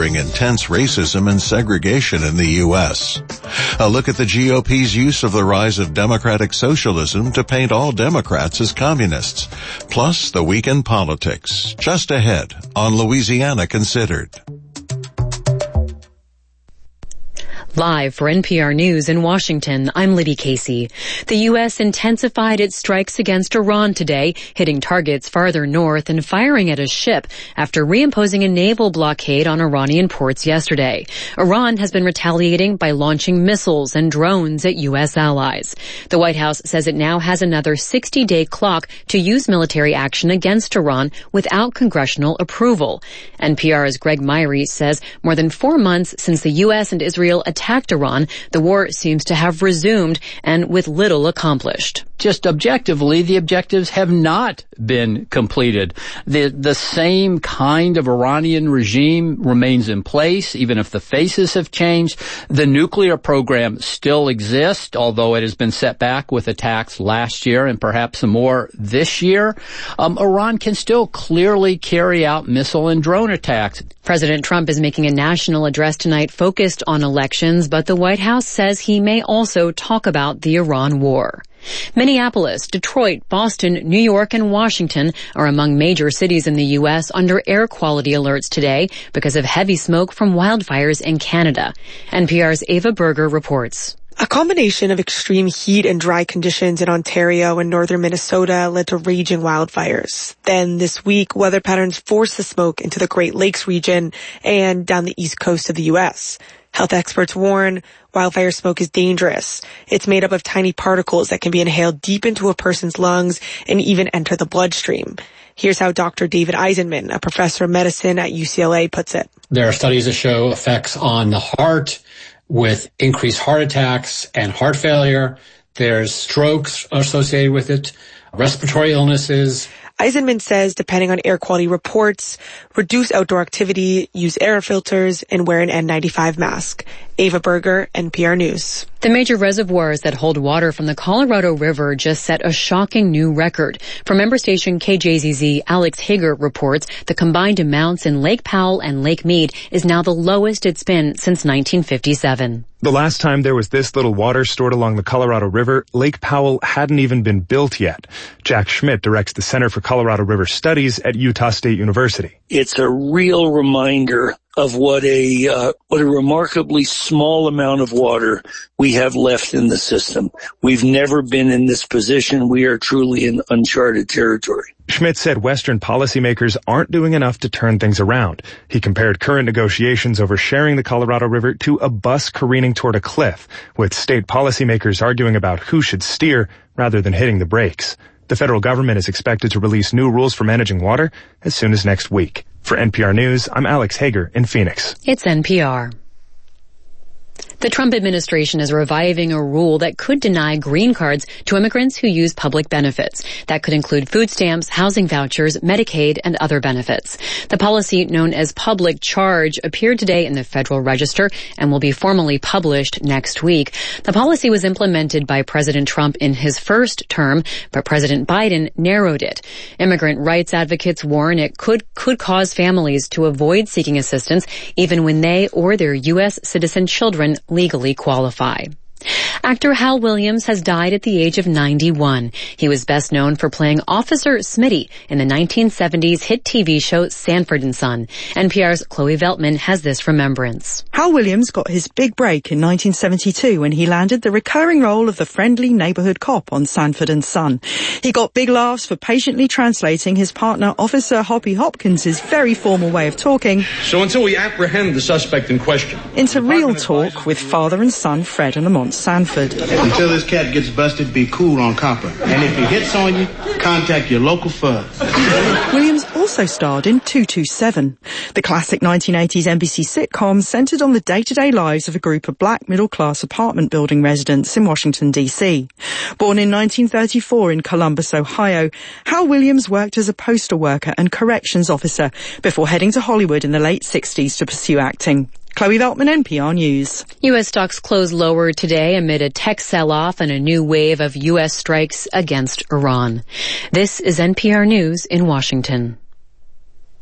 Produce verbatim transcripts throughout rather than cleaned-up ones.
intense racism and segregation in the U S. A look at the G O P's use of the rise of democratic socialism to paint all Democrats as communists. Plus, the week in politics. Just ahead on Louisiana Considered. Live for N P R News in Washington, I'm Liddy Casey. The U S intensified its strikes against Iran today, hitting targets farther north and firing at a ship after reimposing a naval blockade on Iranian ports yesterday. Iran has been retaliating by launching missiles and drones at U S allies. The White House says it now has another sixty-day clock to use military action against Iran without congressional approval. N P R's Greg Myrie says more than four months since the U S and Israel attacked attacked Iran, the war seems to have resumed and with little accomplished. Just objectively, the objectives have not been completed. The, the same kind of Iranian regime remains in place, even if the faces have changed. The nuclear program still exists, although it has been set back with attacks last year and perhaps some more this year. Um, Iran can still clearly carry out missile and drone attacks. President Trump is making a national address tonight focused on elections, but the White House says he may also talk about the Iran war. Minneapolis, Detroit, Boston, New York, and Washington are among major cities in the U S under air quality alerts today because of heavy smoke from wildfires in Canada. N P R's Ava Berger reports. A combination of extreme heat and dry conditions in Ontario and northern Minnesota led to raging wildfires. Then this week, weather patterns forced the smoke into the Great Lakes region and down the east coast of the U S. Health experts warn wildfire smoke is dangerous. It's made up of tiny particles that can be inhaled deep into a person's lungs and even enter the bloodstream. Here's how Doctor David Eisenman, a professor of medicine at U C L A, puts it. There are studies that show effects on the heart with increased heart attacks and heart failure. There's strokes associated with it, respiratory illnesses. Eisenman says, depending on air quality reports, reduce outdoor activity, use air filters, and wear an N ninety-five mask. Ava Berger, N P R News. The major reservoirs that hold water from the Colorado River just set a shocking new record. For member station K J Z Z, Alex Hager reports the combined amounts in Lake Powell and Lake Mead is now the lowest it's been since nineteen fifty-seven. The last time there was this little water stored along the Colorado River, Lake Powell hadn't even been built yet. Jack Schmidt directs the Center for Colorado River Studies at Utah State University. It's a real reminder of what a uh, what a remarkably small amount of water we have left in the system. We've never been in this position. We are truly in uncharted territory. Schmidt said Western policymakers aren't doing enough to turn things around. He compared current negotiations over sharing the Colorado River to a bus careening toward a cliff, with state policymakers arguing about who should steer rather than hitting the brakes. The federal government is expected to release new rules for managing water as soon as next week. For N P R News, I'm Alex Hager in Phoenix. It's N P R. The Trump administration is reviving a rule that could deny green cards to immigrants who use public benefits. That could include food stamps, housing vouchers, Medicaid, and other benefits. The policy, known as public charge, appeared today in the Federal Register and will be formally published next week. The policy was implemented by President Trump in his first term, but President Biden narrowed it. Immigrant rights advocates warn it could could cause families to avoid seeking assistance even when they or their U S citizen children legally qualify. Actor Hal Williams has died at the age of ninety-one. He was best known for playing Officer Smitty in the nineteen seventies hit T V show Sanford and Son. N P R's Chloe Veltman has this remembrance. Hal Williams got his big break in nineteen seventy-two when he landed the recurring role of the friendly neighborhood cop on Sanford and Son. He got big laughs for patiently translating his partner Officer Hoppy Hopkins' very formal way of talking. So until we apprehend the suspect in question, into real talk with father and son Fred and Lamont Sanford. Until this cat gets busted, be cool on copper. And if he hits on you, contact your local fuzz. Williams also starred in two two seven. The classic nineteen eighties N B C sitcom centered on the day-to-day lives of a group of black middle-class apartment building residents in Washington, D C. Born in nineteen thirty-four in Columbus, Ohio, Hal Williams worked as a postal worker and corrections officer before heading to Hollywood in the late sixties to pursue acting. Chloe Veltman, N P R News. U S stocks closed lower today amid a tech sell-off and a new wave of U S strikes against Iran. This is N P R News in Washington.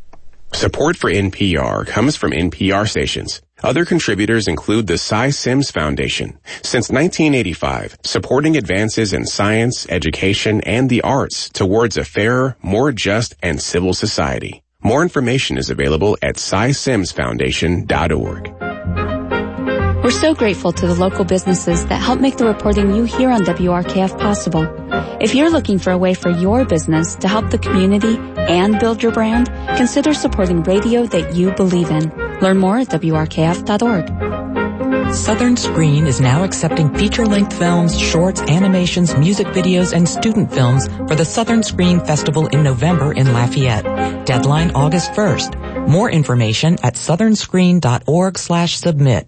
Support for N P R comes from N P R stations. Other contributors include the Cy Sims Foundation. Since nineteen eighty-five, supporting advances in science, education, and the arts towards a fairer, more just, and civil society. More information is available at cy sims foundation dot org. We're so grateful to the local businesses that help make the reporting you hear on W R K F possible. If you're looking for a way for your business to help the community and build your brand, consider supporting radio that you believe in. Learn more at W R K F dot org. Southern Screen is now accepting feature-length films, shorts, animations, music videos, and student films for the Southern Screen Festival in November in Lafayette. Deadline August first. More information at southern screen dot org slash submit.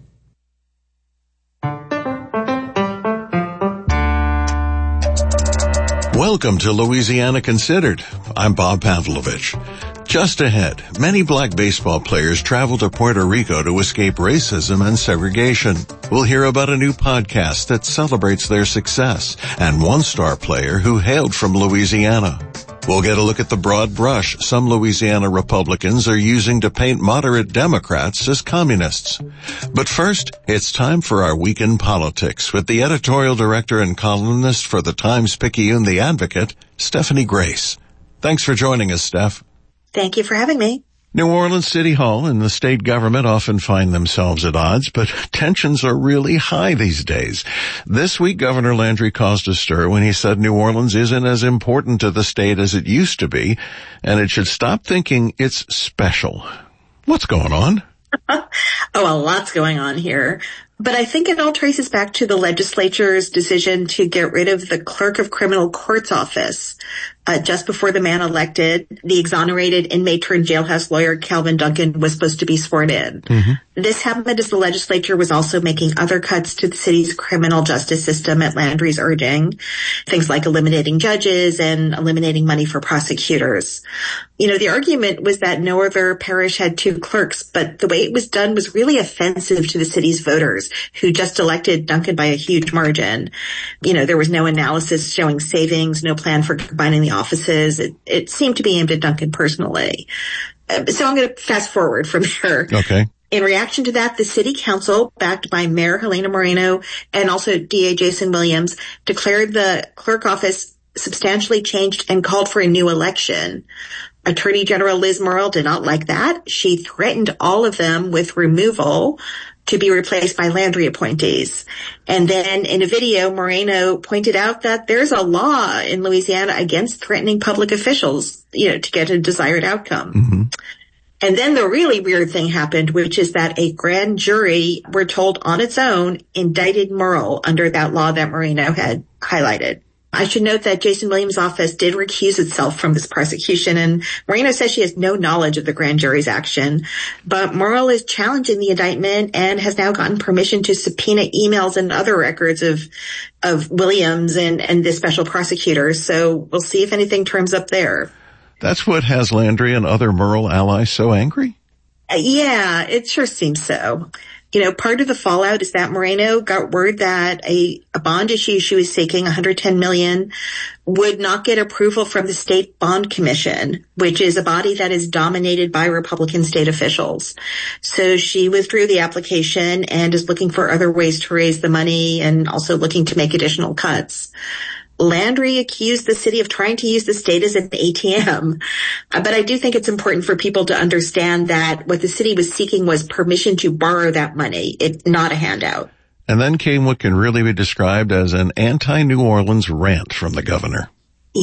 Welcome to Louisiana Considered. I'm Bob Pavlovich. Just ahead, many black baseball players travel to Puerto Rico to escape racism and segregation. We'll hear about a new podcast that celebrates their success and one star player who hailed from Louisiana. We'll get a look at the broad brush some Louisiana Republicans are using to paint moderate Democrats as communists. But first, it's time for our Week in Politics with the editorial director and columnist for the Times-Picayune The Advocate, Stephanie Grace. Thanks for joining us, Steph. Thank you for having me. New Orleans City Hall and the state government often find themselves at odds, but tensions are really high these days. This week, Governor Landry caused a stir when he said New Orleans isn't as important to the state as it used to be, and it should stop thinking it's special. What's going on? Oh, a lot's going on here. But I think it all traces back to the legislature's decision to get rid of the clerk of criminal courts office. Uh, just before the man elected, the exonerated inmate turned jailhouse lawyer Calvin Duncan was supposed to be sworn in. Mm-hmm. This happened as the legislature was also making other cuts to the city's criminal justice system at Landry's urging. Things like eliminating judges and eliminating money for prosecutors. You know, the argument was that no other parish had two clerks, but the way it was done was really offensive to the city's voters, who just elected Duncan by a huge margin. You know, there was no analysis showing savings, no plan for combining the offices. It, it seemed to be aimed at Duncan personally. Uh, so I'm going to fast forward from there. Okay. In reaction to that, the city council, backed by Mayor Helena Moreno and also D A Jason Williams, declared the clerk office substantially changed and called for a new election. Attorney General Liz Murrill did not like that. She threatened all of them with removal to be replaced by Landry appointees. And then in a video, Moreno pointed out that there's a law in Louisiana against threatening public officials, you know, to get a desired outcome. Mm-hmm. And then the really weird thing happened, which is that a grand jury, we're told on its own, indicted Murrill under that law that Moreno had highlighted. I should note that Jason Williams' office did recuse itself from this prosecution, and Moreno says she has no knowledge of the grand jury's action. But Murrill is challenging the indictment and has now gotten permission to subpoena emails and other records of of Williams and, and this special prosecutor. So we'll see if anything turns up there. That's what has Landry and other Murrill allies so angry? Uh, yeah, it sure seems so. You know, part of the fallout is that Moreno got word that a, a bond issue she was seeking, one hundred ten million dollars, would not get approval from the State Bond Commission, which is a body that is dominated by Republican state officials. So she withdrew the application and is looking for other ways to raise the money and also looking to make additional cuts. Landry accused the city of trying to use the state as an A T M. Uh, but I do think it's important for people to understand that what the city was seeking was permission to borrow that money, it, not a handout. And then came what can really be described as an anti-New Orleans rant from the governor.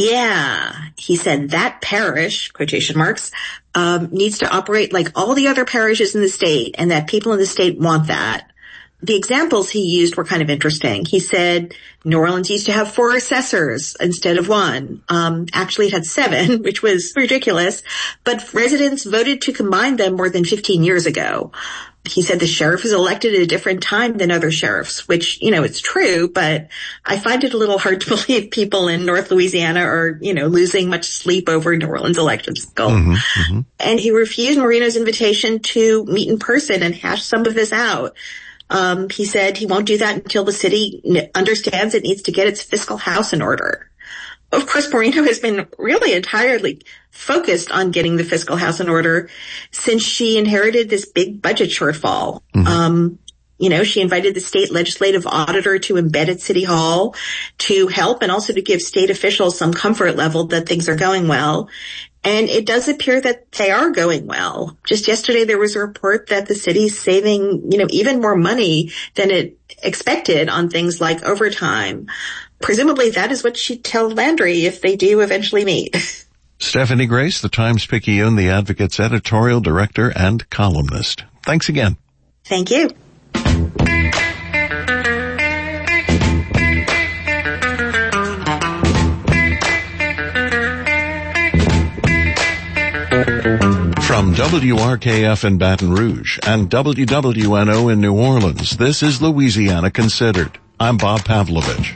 Yeah, he said that parish, quotation marks, um, needs to operate like all the other parishes in the state and that people in the state want that. The examples he used were kind of interesting. He said New Orleans used to have four assessors instead of one. Um, actually it had seven, which was ridiculous, but residents voted to combine them more than fifteen years ago. He said the sheriff is elected at a different time than other sheriffs, which, you know, it's true, but I find it a little hard to believe people in North Louisiana are, you know, losing much sleep over New Orleans election cycle. Mm-hmm, mm-hmm. And he refused Moreno's invitation to meet in person and hash some of this out. Um, he said he won't do that until the city understands it needs to get its fiscal house in order. Of course, Moreno has been really entirely focused on getting the fiscal house in order since she inherited this big budget shortfall. Mm-hmm. Um, you know, she invited the state legislative auditor to embed at City Hall to help and also to give state officials some comfort level that things are going well. And it does appear that they are going well. Just yesterday, there was a report that the city's saving, you know, even more money than it expected on things like overtime. Presumably, that is what she'd tell Landry if they do eventually meet. Stephanie Grace, the Times-Picayune, The Advocate's editorial director and columnist. Thanks again. Thank you. From W R K F in Baton Rouge and W W N O in New Orleans, this is Louisiana Considered. I'm Bob Pavlovich.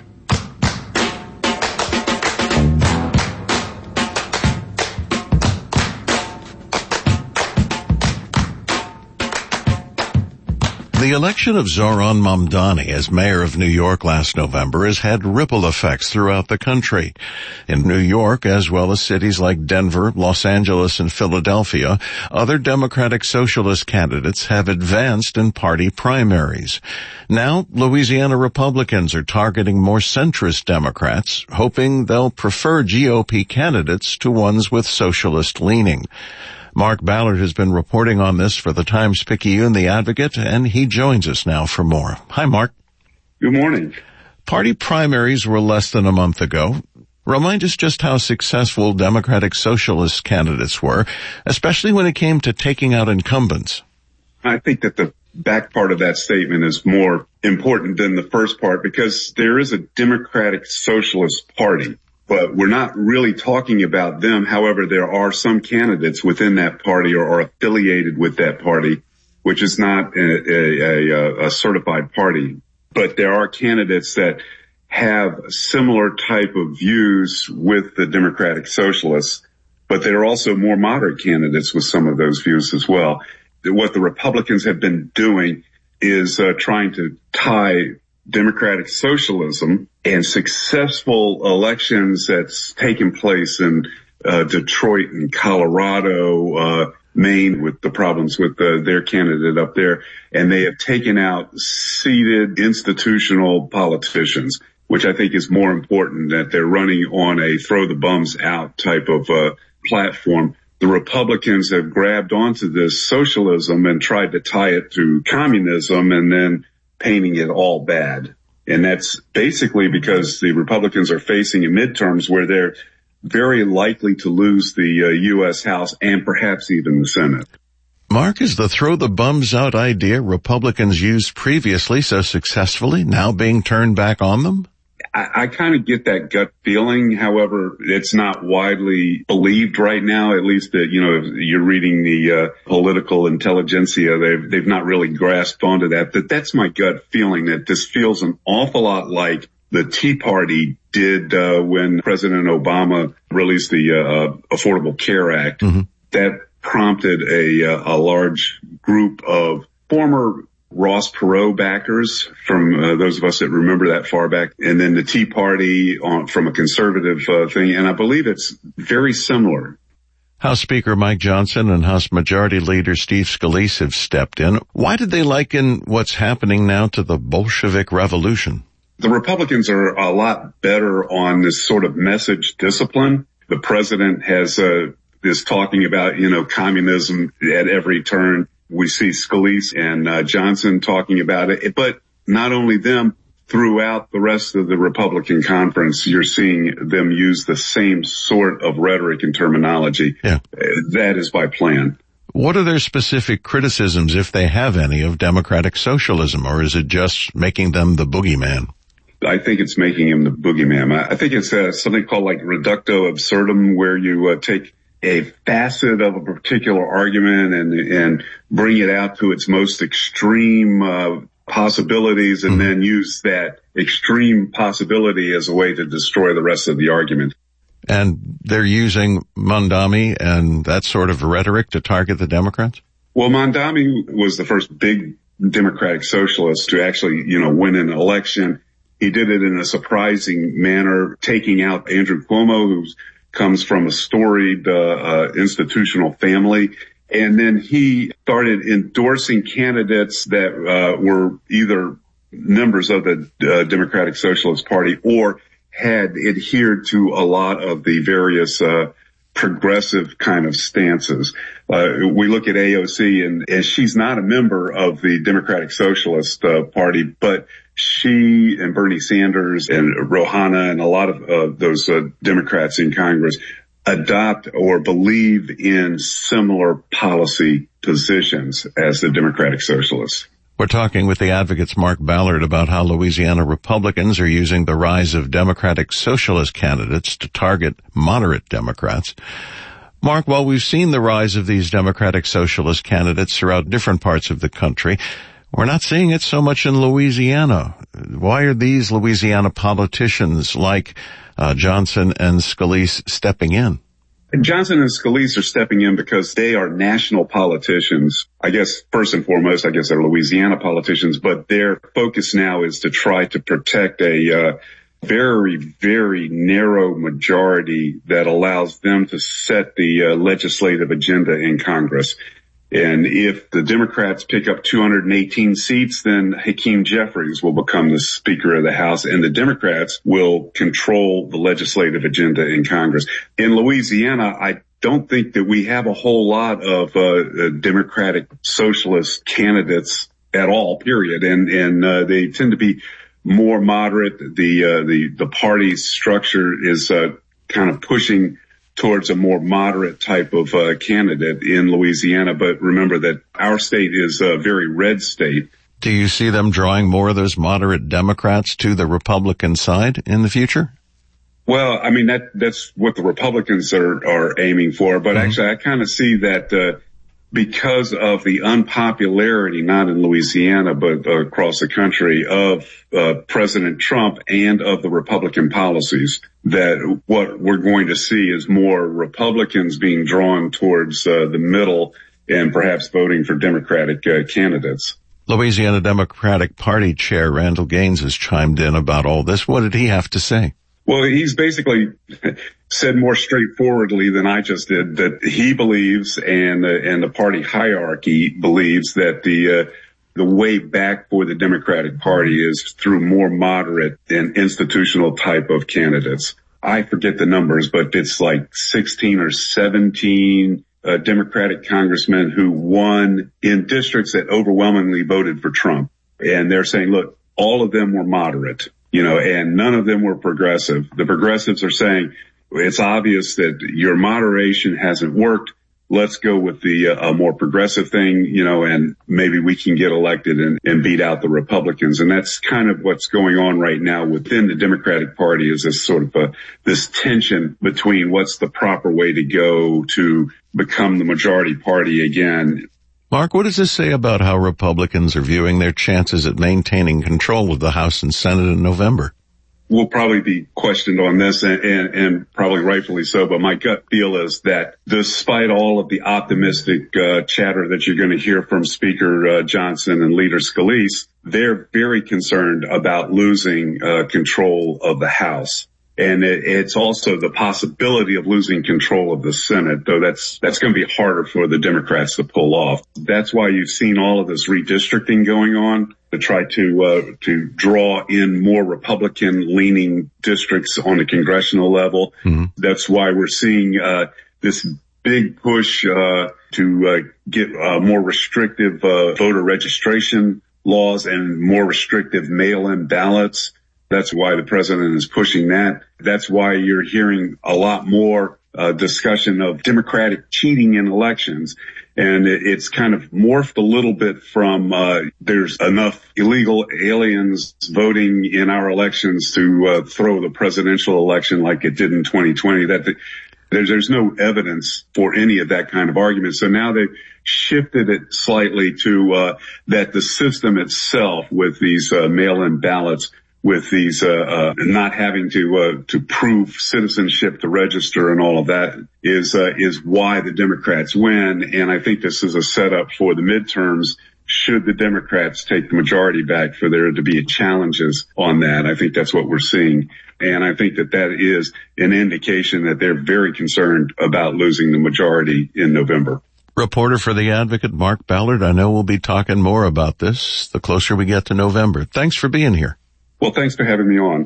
The election of Zohran Mamdani as mayor of New York last November has had ripple effects throughout the country. In New York, as well as cities like Denver, Los Angeles, and Philadelphia, other Democratic Socialist candidates have advanced in party primaries. Now, Louisiana Republicans are targeting more centrist Democrats, hoping they'll prefer G O P candidates to ones with socialist leaning. Mark Ballard has been reporting on this for the Times-Picayune, The Advocate, and he joins us now for more. Hi, Mark. Good morning. Party primaries were less than a month ago. Remind us just how successful Democratic Socialist candidates were, especially when it came to taking out incumbents. I think that the back part of that statement is more important than the first part because there is a Democratic Socialist Party. But we're not really talking about them. However, there are some candidates within that party or are affiliated with that party, which is not a, a, a, a certified party. But there are candidates that have similar type of views with the Democratic Socialists, but there are also more moderate candidates with some of those views as well. What the Republicans have been doing is uh, trying to tie Democratic socialism and successful elections that's taken place in uh, Detroit and Colorado, uh, Maine with the problems with uh, their candidate up there. And they have taken out seated institutional politicians, which I think is more important that they're running on a throw the bums out type of uh, platform. The Republicans have grabbed onto this socialism and tried to tie it to communism and then painting it all bad. And that's basically because the Republicans are facing in midterms where they're very likely to lose the uh, U S House and perhaps even the Senate. Mark, is the throw the bums out idea Republicans used previously so successfully now being turned back on them? I, I kind of get that gut feeling. However, it's not widely believed right now, at least that, you know, if you're reading the uh, political intelligentsia, they've, they've not really grasped onto that. But that's my gut feeling, that this feels an awful lot like the Tea Party did uh, when President Obama released the uh, Affordable Care Act. Mm-hmm. That prompted a, a large group of former Ross Perot backers from uh, those of us that remember that far back, and then the Tea Party on, from a conservative uh, thing. And I believe it's very similar. House Speaker Mike Johnson and House Majority Leader Steve Scalise have stepped in. Why did they liken what's happening now to the Bolshevik Revolution? The Republicans are a lot better on this sort of message discipline. The president has uh, is talking about, you know, communism at every turn. We see Scalise and uh, Johnson talking about it, but not only them, throughout the rest of the Republican conference, you're seeing them use the same sort of rhetoric and terminology. Yeah. That is by plan. What are their specific criticisms, if they have any, of democratic socialism, or is it just making them the boogeyman? I think it's making him the boogeyman. I think it's uh, something called like reducto absurdum, where you uh, take a facet of a particular argument and and bring it out to its most extreme uh, possibilities and mm-hmm. then use that extreme possibility as a way to destroy the rest of the argument. And they're using Mamdani and that sort of rhetoric to target the Democrats? Well, Mamdani was the first big Democratic socialist to actually, you know, win an election. He did it in a surprising manner, taking out Andrew Cuomo, who's comes from a storied uh, uh, institutional family. And then he started endorsing candidates that uh, were either members of the uh, Democratic Socialist Party or had adhered to a lot of the various uh progressive kind of stances. Uh, we look at A O C, and, and she's not a member of the Democratic Socialist uh, Party, but she and Bernie Sanders and Rouhani and a lot of uh, those uh, Democrats in Congress adopt or believe in similar policy positions as the Democratic Socialists. We're talking with the Advocate's Mark Ballard about how Louisiana Republicans are using the rise of Democratic Socialist candidates to target moderate Democrats. Mark, while we've seen the rise of these Democratic Socialist candidates throughout different parts of the country, we're not seeing it so much in Louisiana. Why are these Louisiana politicians like uh, Johnson and Scalise stepping in? Johnson and Scalise are stepping in because they are national politicians. I guess first and foremost, I guess they're Louisiana politicians, but their focus now is to try to protect a uh, very, very narrow majority that allows them to set the uh, legislative agenda in Congress. And if the Democrats pick up two hundred eighteen seats, then Hakeem Jeffries will become the Speaker of the House, and the Democrats will control the legislative agenda in Congress. In Louisiana, I don't think that we have a whole lot of uh, Democratic Socialist candidates at all, period. And, and uh, they tend to be more moderate. The, uh, the, the party structure is uh, kind of pushing towards a more moderate type of uh, candidate in Louisiana. But remember that our state is a very red state. Do you see them drawing more of those moderate Democrats to the Republican side in the future? Well, I mean, that that's what the Republicans are, are aiming for. But mm-hmm. actually, I kind of see that uh, because of the unpopularity, not in Louisiana, but uh, across the country, of uh, President Trump and of the Republican policies, that what we're going to see is more Republicans being drawn towards uh, the middle and perhaps voting for Democratic uh, candidates. Louisiana Democratic Party Chair Randall Gaines has chimed in about all this. What did he have to say? Well, he's basically said more straightforwardly than I just did that he believes, and uh, and the party hierarchy believes, that the uh, the way back for the Democratic Party is through more moderate and institutional type of candidates. I forget the numbers, but it's like sixteen or seventeen uh, Democratic congressmen who won in districts that overwhelmingly voted for Trump. And they're saying, look, all of them were moderate. You know, and none of them were progressive. The progressives are saying it's obvious that your moderation hasn't worked. Let's go with the uh, a more progressive thing, you know, and maybe we can get elected and, and beat out the Republicans. And that's kind of what's going on right now within the Democratic Party, is this sort of a, this tension between what's the proper way to go to become the majority party again. Mark, what does this say about how Republicans are viewing their chances at maintaining control of the House and Senate in November? We'll probably be questioned on this, and, and, and probably rightfully so, but my gut feel is that despite all of the optimistic uh, chatter that you're going to hear from Speaker uh, Johnson and Leader Scalise, they're very concerned about losing uh, control of the House. And it, it's also the possibility of losing control of the Senate, though that's that's going to be harder for the Democrats to pull off. That's why you've seen all of this redistricting going on to try to uh, to draw in more Republican-leaning districts on the congressional level. Mm-hmm. That's why we're seeing uh, this big push uh, to uh, get uh, more restrictive uh, voter registration laws and more restrictive mail-in ballots. That's why the president is pushing that. That's why you're hearing a lot more uh, discussion of Democratic cheating in elections. And it, it's kind of morphed a little bit from uh, there's enough illegal aliens voting in our elections to uh, throw the presidential election like it did in twenty twenty. That the, there's, there's no evidence for any of that kind of argument. So now they've shifted it slightly to uh, that the system itself with these uh, mail-in ballots, with these, uh, uh, not having to, uh, to prove citizenship to register and all of that is, uh, is why the Democrats win. And I think this is a setup for the midterms should the Democrats take the majority back for there to be challenges on that. I think that's what we're seeing. And I think that that is an indication that they're very concerned about losing the majority in November. Reporter for The Advocate, Mark Ballard. I know we'll be talking more about this the closer we get to November. Thanks for being here. Well, thanks for having me on.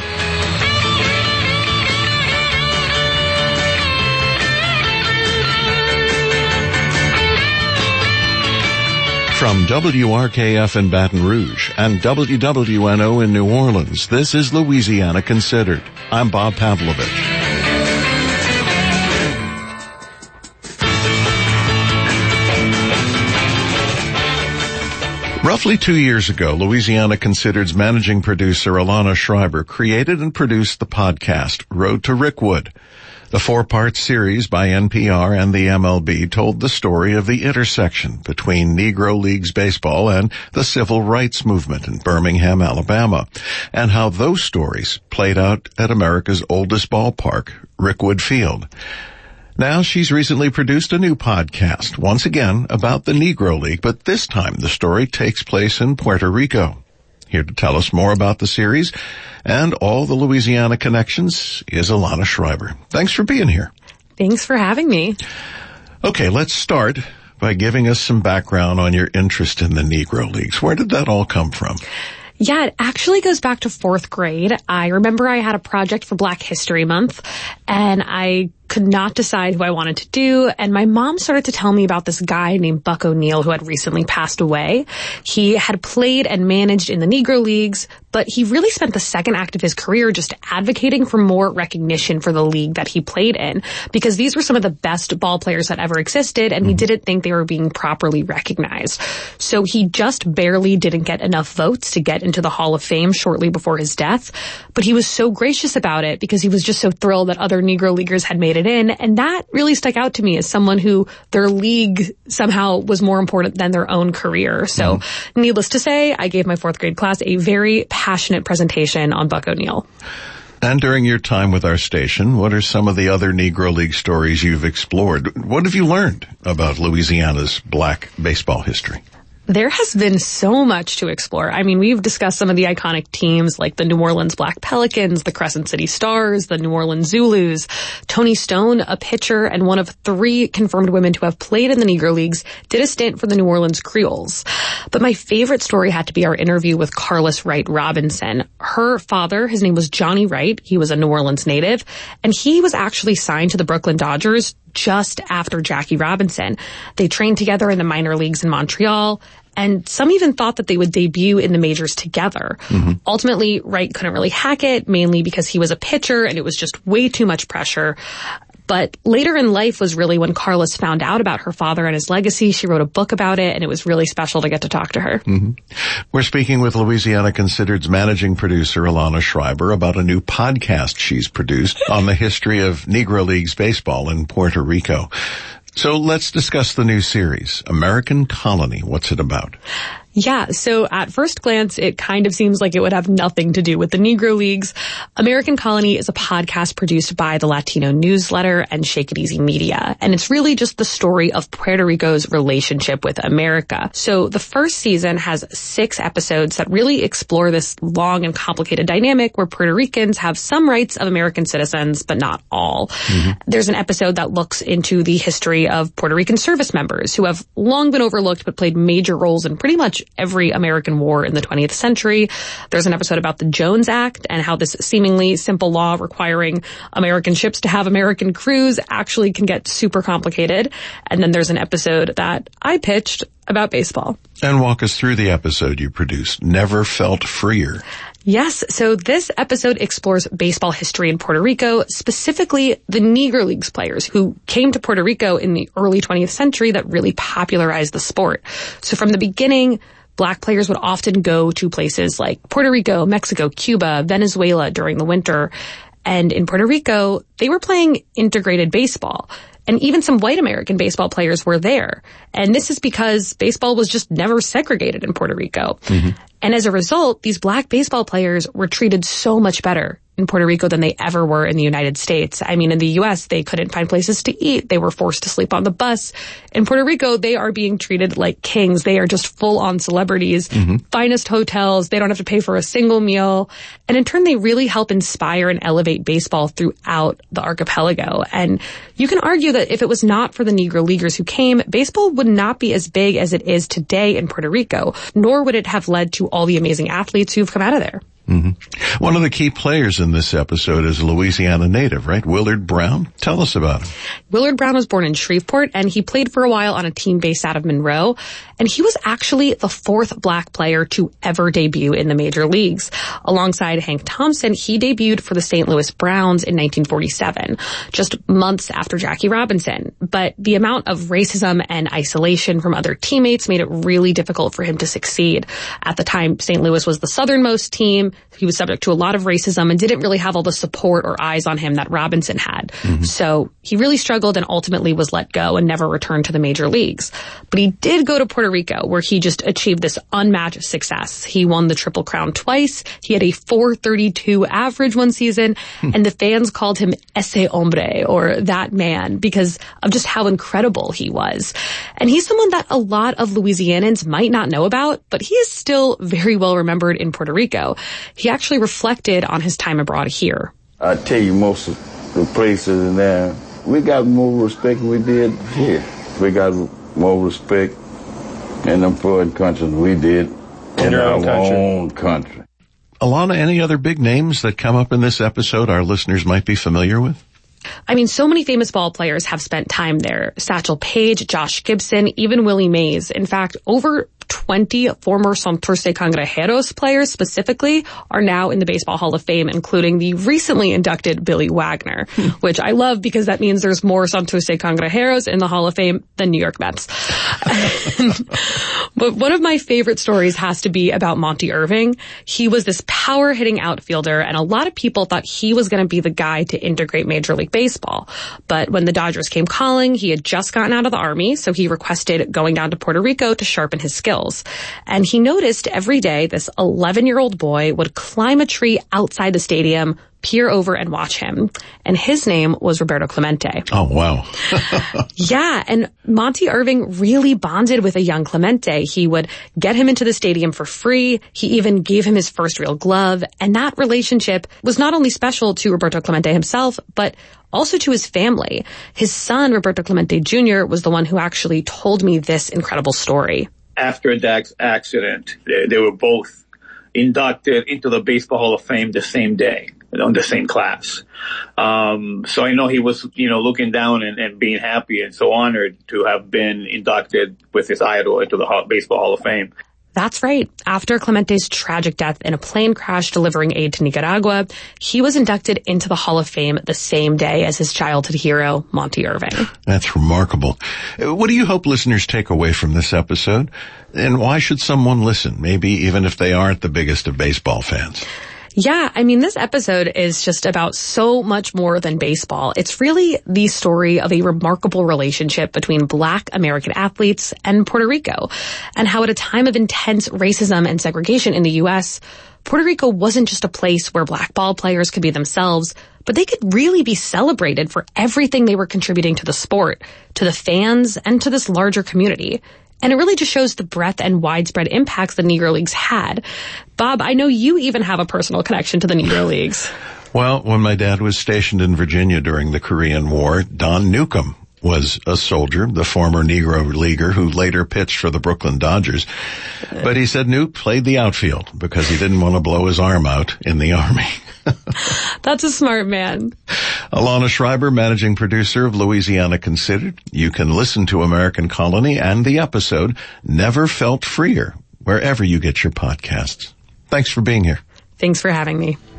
From W R K F in Baton Rouge and W W N O in New Orleans, this is Louisiana Considered. I'm Bob Pavlovich. Roughly two years ago, Louisiana Considered's managing producer Alana Schreiber created and produced the podcast Road to Rickwood. The four-part series by N P R and the M L B told the story of the intersection between Negro Leagues baseball and the civil rights movement in Birmingham, Alabama, and how those stories played out at America's oldest ballpark, Rickwood Field. Now she's recently produced a new podcast, once again about the Negro League, but this time the story takes place in Puerto Rico. Here to tell us more about the series and all the Louisiana connections is Alana Schreiber. Thanks for being here. Thanks for having me. Okay, let's start by giving us some background on your interest in the Negro Leagues. Where did that all come from? Yeah, it actually goes back to fourth grade. I remember I had a project for Black History Month, and I could not decide who I wanted to do, and my mom started to tell me about this guy named Buck O'Neil who had recently passed away. He had played and managed in the Negro Leagues, but he really spent the second act of his career just advocating for more recognition for the league that he played in, because these were some of the best ball players that ever existed, and he didn't think they were being properly recognized. So he just barely didn't get enough votes to get into the Hall of Fame shortly before his death, but he was so gracious about it because he was just so thrilled that other Negro Leaguers had made it in, and that really stuck out to me as someone who their league somehow was more important than their own career. So mm-hmm. needless to say, I gave my fourth grade class a very passionate presentation on Buck O'Neil. And during your time with our station, what are some of the other Negro League stories you've explored? What have you learned about Louisiana's black baseball history? There has been so much to explore. I mean, we've discussed some of the iconic teams like the New Orleans Black Pelicans, the Crescent City Stars, the New Orleans Zulus. Toni Stone, a pitcher and one of three confirmed women to have played in the Negro Leagues, did a stint for the New Orleans Creoles. But my favorite story had to be our interview with Carlos Wright Robinson. Her father, his name was Johnny Wright. He was a New Orleans native, and he was actually signed to the Brooklyn Dodgers just after Jackie Robinson. They trained together in the minor leagues in Montreal, and some even thought that they would debut in the majors together. Mm-hmm. Ultimately, Wright couldn't really hack it, mainly because he was a pitcher and it was just way too much pressure. But later in life was really when Carlos found out about her father and his legacy. She wrote a book about it, and it was really special to get to talk to her. Mm-hmm. We're speaking with Louisiana Considered's managing producer, Alana Schreiber, about a new podcast she's produced on the history of Negro Leagues baseball in Puerto Rico. So let's discuss the new series, American Colony. What's it about? Yeah, so at first glance, it kind of seems like it would have nothing to do with the Negro Leagues. American Colony is a podcast produced by the Latino Newsletter and Shake It Easy Media, and it's really just the story of Puerto Rico's relationship with America. So the first season has six episodes that really explore this long and complicated dynamic where Puerto Ricans have some rights of American citizens, but not all. Mm-hmm. There's an episode that looks into the history of Puerto Rican service members who have long been overlooked but played major roles in pretty much every American war in the twentieth century. There's an episode about the Jones Act and how this seemingly simple law requiring American ships to have American crews actually can get super complicated. And then there's an episode that I pitched about baseball. And walk us through the episode you produced, Never Felt Freer. Yes, so this episode explores baseball history in Puerto Rico, specifically the Negro Leagues players who came to Puerto Rico in the early twentieth century that really popularized the sport. So from the beginning, Black players would often go to places like Puerto Rico, Mexico, Cuba, Venezuela during the winter. And in Puerto Rico, they were playing integrated baseball. And even some white American baseball players were there. And this is because baseball was just never segregated in Puerto Rico. Mm-hmm. And as a result, these black baseball players were treated so much better in Puerto Rico than they ever were in the United States. I mean, in the U S, they couldn't find places to eat. They were forced to sleep on the bus. In Puerto Rico, they are being treated like kings. They are just full-on celebrities, mm-hmm. finest hotels. They don't have to pay for a single meal. And in turn, they really help inspire and elevate baseball throughout the archipelago. And you can argue that if it was not for the Negro Leaguers who came, baseball would not be as big as it is today in Puerto Rico, nor would it have led to all the amazing athletes who've come out of there. Mm-hmm. One of the key players in this episode is a Louisiana native, right? Willard Brown. Tell us about him. Willard Brown was born in Shreveport, and he played for a while on a team based out of Monroe. And he was actually the fourth black player to ever debut in the major leagues. Alongside Hank Thompson, he debuted for the Saint Louis Browns in nineteen forty-seven, just months after Jackie Robinson. But the amount of racism and isolation from other teammates made it really difficult for him to succeed. At the time, Saint Louis was the southernmost team. He was subject to a lot of racism and didn't really have all the support or eyes on him that Robinson had. Mm-hmm. So he really struggled and ultimately was let go and never returned to the major leagues. But he did go to Puerto Rico, where he just achieved this unmatched success. He won the Triple Crown twice. He had a four thirty-two average one season, hmm. and the fans called him ese hombre, or that man, because of just how incredible he was. And he's someone that a lot of Louisianans might not know about, but he is still very well remembered in Puerto Rico. He actually reflected on his time abroad here. I tell you, most of the places in there, we got more respect than we did here. We got more respect in them foreign countries than we did in, in our own country. own country. Alana, any other big names that come up in this episode our listeners might be familiar with? I mean, so many famous ball players have spent time there. Satchel Paige, Josh Gibson, even Willie Mays. In fact, over twenty former Santurce Cangrejeros players specifically are now in the Baseball Hall of Fame, including the recently inducted Billy Wagner, hmm. which I love because that means there's more Santurce Cangrejeros in the Hall of Fame than New York Mets. But one of my favorite stories has to be about Monty Irving. He was this power-hitting outfielder, and a lot of people thought he was going to be the guy to integrate Major League Baseball. But when the Dodgers came calling, he had just gotten out of the Army, so he requested going down to Puerto Rico to sharpen his skills. And he noticed every day this eleven-year-old boy would climb a tree outside the stadium, peer over and watch him. And his name was Roberto Clemente. Oh, wow. Yeah, and Monty Irving really bonded with a young Clemente. He would get him into the stadium for free. He even gave him his first real glove. And that relationship was not only special to Roberto Clemente himself, but also to his family. His son, Roberto Clemente Junior, was the one who actually told me this incredible story. After that accident, they, they were both inducted into the Baseball Hall of Fame the same day, on the same class. Um, so I know he was, you know, looking down and, and being happy and so honored to have been inducted with his idol into the Baseball Hall of Fame. That's right. After Clemente's tragic death in a plane crash delivering aid to Nicaragua, he was inducted into the Hall of Fame the same day as his childhood hero, Monty Irving. That's remarkable. What do you hope listeners take away from this episode? And why should someone listen, maybe even if they aren't the biggest of baseball fans? Yeah, I mean, this episode is just about so much more than baseball. It's really the story of a remarkable relationship between Black American athletes and Puerto Rico, and how at a time of intense racism and segregation in the U S, Puerto Rico wasn't just a place where Black ball players could be themselves, but they could really be celebrated for everything they were contributing to the sport, to the fans, and to this larger community. And it really just shows the breadth and widespread impacts the Negro Leagues had. Bob, I know you even have a personal connection to the Negro Leagues. Well, when my dad was stationed in Virginia during the Korean War, Don Newcomb was a soldier, the former Negro leaguer who later pitched for the Brooklyn Dodgers. But he said Nuke played the outfield because he didn't want to blow his arm out in the Army. That's a smart man. Alana Schreiber, managing producer of Louisiana Considered. You can listen to American Colony and the episode Never Felt Freer wherever you get your podcasts. Thanks for being here. Thanks for having me.